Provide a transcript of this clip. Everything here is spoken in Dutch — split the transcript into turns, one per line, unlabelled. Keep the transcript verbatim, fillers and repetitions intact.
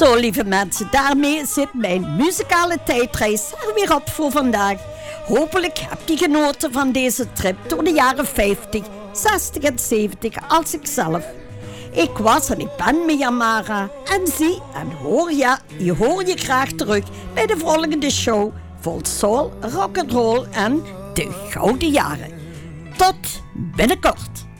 Zo, lieve mensen, daarmee zit mijn muzikale tijdreis er weer op voor vandaag. Hopelijk heb je genoten van deze trip door de jaren vijftig, zestig en zeventig als ik zelf. Ik was en ik ben Mia-Mara en zie en hoor je, je hoor je graag terug bij de volgende show vol soul, rock'n'roll en de gouden jaren. Tot binnenkort.